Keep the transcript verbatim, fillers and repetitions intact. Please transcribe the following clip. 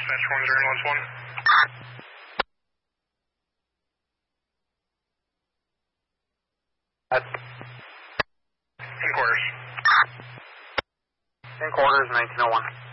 dispatch one zero one one. In quarters. In quarters, nineteen oh one.